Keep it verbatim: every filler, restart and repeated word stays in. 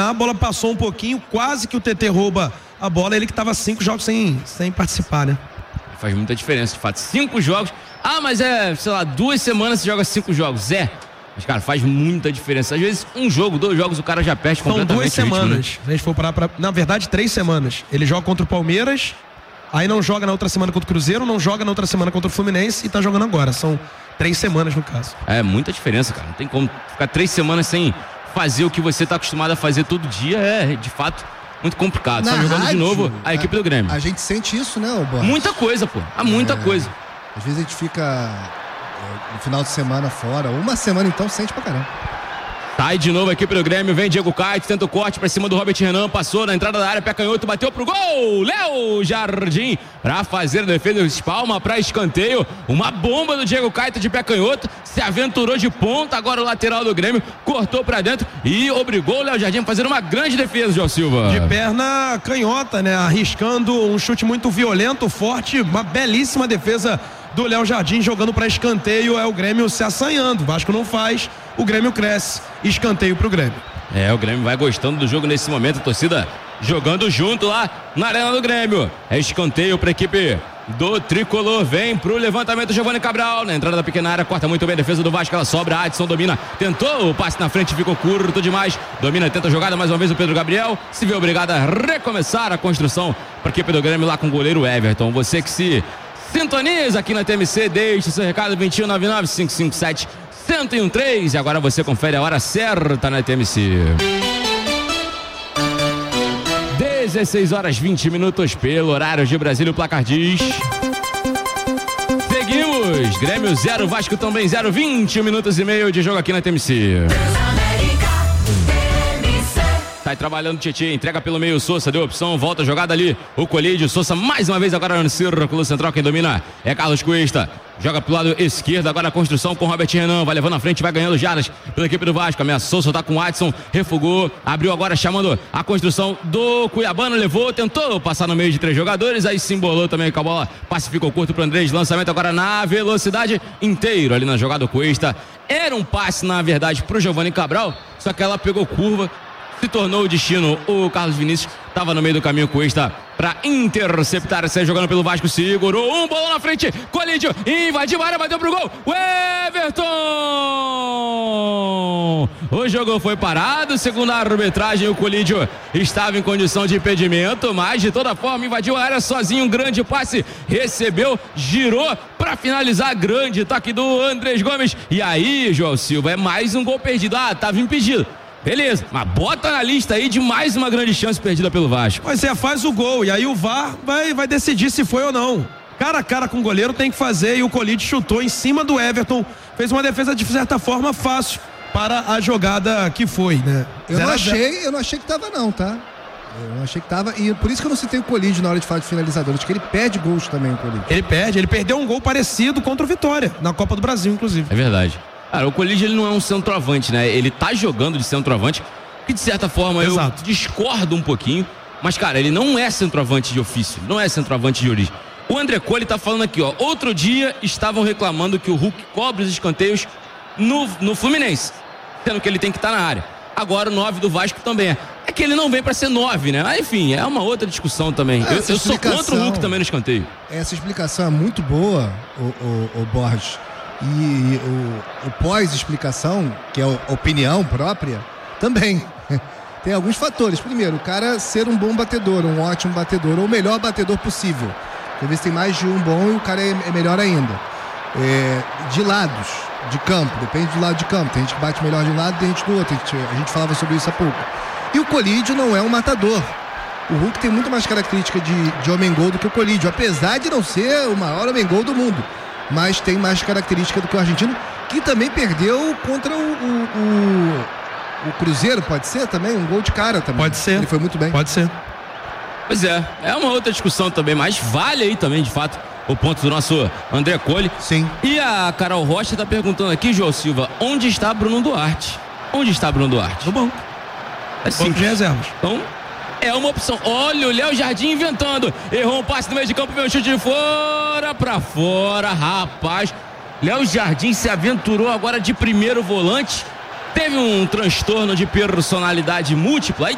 a bola passou um pouquinho, quase que o T T rouba a bola, ele que estava cinco jogos sem, sem participar, né? Faz muita diferença, de fato. Cinco jogos. Ah, mas é, sei lá, duas semanas você joga cinco jogos. É. Mas, cara, faz muita diferença. Às vezes, um jogo, dois jogos, o cara já perde São completamente. São duas semanas. Se a gente for parar pra... Na verdade, três semanas. Ele joga contra o Palmeiras, aí não joga na outra semana contra o Cruzeiro, não joga na outra semana contra o Fluminense e tá jogando agora. São três semanas, no caso. É, muita diferença, cara. Não tem como ficar três semanas sem fazer o que você tá acostumado a fazer todo dia. É, de fato, muito complicado. Na Só jogando rádio, de novo a, a equipe do Grêmio. A gente sente isso, né, Borges? Muita coisa, pô. Há muita é, coisa. Às vezes a gente fica no final de semana fora. Uma semana, então, sente pra caramba. Sai de novo aqui pro Grêmio, vem Diego Caetano, tenta o corte pra cima do Robert Renan, passou na entrada da área, pé canhoto, bateu pro gol, Léo Jardim pra fazer a defesa, espalma pra escanteio, uma bomba do Diego Caetano de pé canhoto, se aventurou de ponta, agora o lateral do Grêmio, cortou pra dentro e obrigou o Léo Jardim a fazer uma grande defesa, João Silva. De perna canhota, né, arriscando um chute muito violento, forte, uma belíssima defesa do Léo Jardim jogando para escanteio, é o Grêmio se assanhando, o Vasco não faz, o Grêmio cresce, escanteio pro Grêmio. É, o Grêmio vai gostando do jogo nesse momento, a torcida jogando junto lá na arena do Grêmio, é escanteio pra equipe do Tricolor, vem pro levantamento Giovanni Cabral, na entrada da pequena área, corta muito bem a defesa do Vasco, ela sobra, Adson domina, tentou o passe na frente, ficou curto demais, domina, tenta a jogada, mais uma vez o Pedro Gabriel, se vê obrigado a recomeçar a construção pra equipe do Grêmio lá com o goleiro Everton, você que se sintoniza aqui na T M C, deixe seu recado vinte e um nove nove, cinco cinco sete, um zero um três e agora você confere a hora certa na T M C. dezesseis horas vinte minutos pelo horário de Brasília, o placar diz... Seguimos, Grêmio zero, Vasco também zero, vinte minutos e meio de jogo aqui na T M C. Sai trabalhando o Tietê, entrega pelo meio o Sousa, deu opção, volta a jogada ali, o Colídio, Sousa mais uma vez agora no círculo central, quem domina é Carlos Cuesta, joga pro lado esquerdo, agora a construção com Robert Renan, vai levando na frente, vai ganhando jardas pela equipe do Vasco, ameaçou, soltar com o Adson, refugou, abriu agora chamando a construção do Cuiabano, levou, tentou passar no meio de três jogadores, aí se embolou também com a bola, passe ficou curto pro Andrés, lançamento agora na velocidade inteiro ali na jogada do Cuesta, era um passe na verdade pro Giovanni Cabral, só que ela pegou curva, se tornou o destino, o Carlos Vinícius estava no meio do caminho com esta para interceptar, sai jogando pelo Vasco, segurou um, bola na frente, Colídio, invadiu a área, bateu pro gol, o Everton! O jogo foi parado, segundo a arbitragem, o Colídio estava em condição de impedimento, mas de toda forma invadiu a área sozinho, um grande passe, recebeu, girou para finalizar, grande toque do Andrés Gomes, e aí, João Silva, é mais um gol perdido, ah, estava impedido. Beleza, mas bota na lista aí de mais uma grande chance perdida pelo Vasco. Pois é, faz o gol e aí o V A R vai, vai decidir se foi ou não. Cara a cara com o goleiro tem que fazer e o Colídio chutou em cima do Everton, fez uma defesa de certa forma fácil para a jogada que foi, né? Eu não achei, eu não achei que tava não, tá? Eu não achei que tava, e por isso que eu não citei o Colídio na hora de falar de finalizador, acho que ele perde gols também, o Colídio. Ele perde, ele perdeu um gol parecido contra o Vitória, na Copa do Brasil, inclusive. É verdade. Cara, o Colídio ele não é um centroavante, né? Ele tá jogando de centroavante, que de certa forma Exato. eu discordo um pouquinho, mas cara, ele não é centroavante de ofício, não é centroavante de origem. O André Cole tá falando aqui, ó, outro dia estavam reclamando que o Hulk cobre os escanteios no, no Fluminense, sendo que ele tem que estar tá na área. Agora o nove do Vasco também é. É que ele não vem pra ser nove, né? Mas, enfim, é uma outra discussão também. Eu, eu sou contra o Hulk também no escanteio. Essa explicação é muito boa, o, o, o Borges. E o, o pós-explicação, que é a opinião própria, também tem alguns fatores. Primeiro, o cara ser um bom batedor, um ótimo batedor, ou o melhor batedor possível. Às vezes tem mais de um bom e o cara é, é melhor ainda. É, de lados, de campo, depende do lado de campo. Tem gente que bate melhor de um lado, tem gente do outro. A gente, a gente falava sobre isso há pouco. E o Colídio não é um matador. O Hulk tem muito mais característica de, de homem-gol do que o Colídio, apesar de não ser o maior homem-gol do mundo. Mas tem mais característica do que o argentino, que também perdeu contra o, o, o, o Cruzeiro, pode ser também? Um gol de cara também. Pode ser. Ele foi muito bem. Pode ser. Pois é, é uma outra discussão também, mas vale aí também, de fato, o ponto do nosso André Cole. Sim. E a Carol Rocha tá perguntando aqui, João Silva, onde está Bruno Duarte? Onde está Bruno Duarte? No banco. É simples. De reservas. Então, é uma opção. Olha o Léo Jardim inventando. Errou um passe no meio de campo, veio um chute de fora pra fora, rapaz. Léo Jardim se aventurou agora de primeiro volante. Teve um transtorno de personalidade múltipla. Aí